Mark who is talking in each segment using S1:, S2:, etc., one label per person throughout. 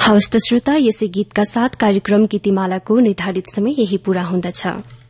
S1: हवस् त श्रोता, यसै गीतका साथ कार्यक्रम गीतिमालाको निर्धारित समय यही पूरा हुँदछ।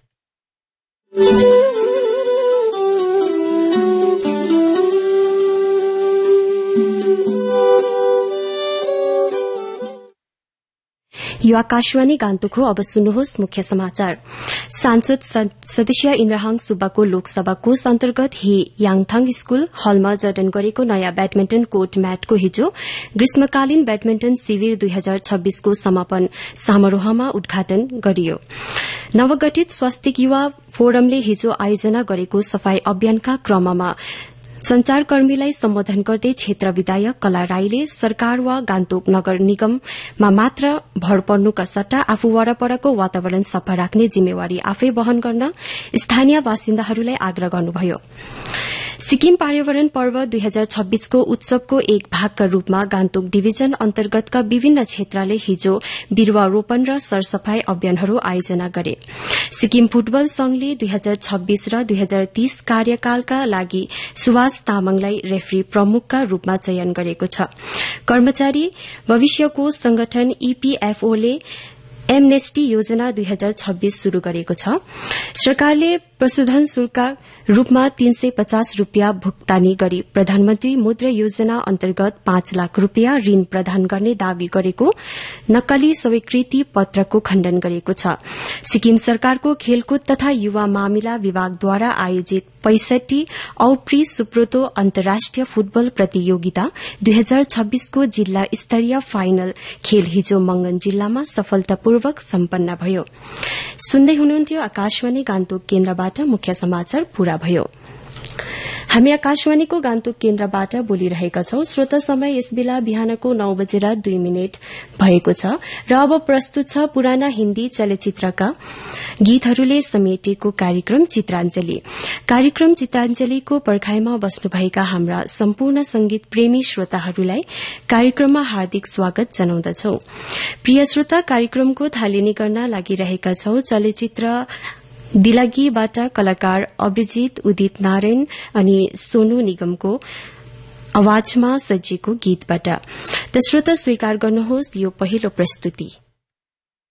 S1: यो आकाशवाणी गान्तोक हो। अब सुन्नुहोस् मुख्य समाचार। सांसद सदस्य इन्द्रहाङ सुब्बाको लोकसभा कोष अन्तर्गत याङथाङ स्कूल हलमा जडन गरेको नयाँ ब्याडमिन्टन कोर्ट म्याटको हिजो ग्रीष्मकालीन ब्याडमिन्टन शिविर 2026 को समापन समारोहमा उद्घाटन गरियो। नवगठित स्वास्थ्य युवा फोरमले हिजो आयोजना गरेको सफाई अभियानका क्रममा संचारकर्मीलाई सम्बोधन गर्दै क्षेत्र विधायक कला राईले सरकार वा गान्तोक नगर निगममा मात्र भर पर्नुका सट्टा आफू वरपरको वातावरण सफा राख्ने जिम्मेवारी आफै वहन गर्न स्थानीय बासिन्दाहरूलाई आग्रह गर्नुभयो। सिक्किम पर्यावरण पर्व 2026 को उत्सवको एक भागका रूपमा गान्तोक डिभिजन अन्तर्गतका विभिन्न क्षेत्रले हिजो बिरूवा रोपन र सरसफाई अभियानहरू आयोजना गरे। सिक्किम फुटबल संघले 2026 र 2030 कार्यकालका लागि सुभाष तामाङलाई रेफ्री प्रमुखका रूपमा चयन गरेको छ। कर्मचारी भविष्य कोष संगठन ईपीएफओले एमनेस्टी योजना 2026 शुरू गरेको छ। सरकारले प्रशोधन शुल्कका रूपमा 350 रूपियाँ भुक्तानी गरी प्रधानमन्त्री मुद्रा योजना अन्तर्गत 5 लाख रूपियाँ ऋण प्रदान गर्ने दावी गरेको नक्कली स्वीकृति पत्रको खण्डन गरेको छ। सिक्किम सरकारको खेलकुद तथा युवा मामिला विभागद्वारा आयोजित 65 औप्री सुब्रोतो अन्तर्राष्ट्रिय फुटबल प्रतियोगिता 2026 को जिल्ला स्तरीय फाइनल खेल हिजो मंगन जिल्लामा सफलतापूर्वक सम्पन्न भयो। सुन्दै हुनुहुन्थ्यो आकाशवाणी गान्तोक केन्द्रबाट मुख्य समाचार पूरा भयो। हामी आकाशवाणीको गान्तोक केन्द्रबाट बोलिरहेका छौं। श्रोता समय यसबेला बिहानको 9:02 भएको छ र अब प्रस्तुत छ पुराना हिन्दी चलचित्रका गीतहरूले समेटेको कार्यक्रम चित्राञ्जली। कार्यक्रम चित्राञ्जलीको पर्खाइमा बस्नुभएका हाम्रा सम्पूर्ण संगीत प्रेमी श्रोताहरूलाई कार्यक्रममा हार्दिक स्वागत जनाउँदछौ। प्रिय श्रोता, कार्यक्रमको थालनी गर्न लागिरहेका छौं चलचित्र दिलागीबाट कलाकार अभिजित उदित नारायण अनि सोनू निगमको आवाजमा सजिएको गीतबाट। त श्रोता, स्वीकार गर्नुहोस् यो पहिलो प्रस्तुति।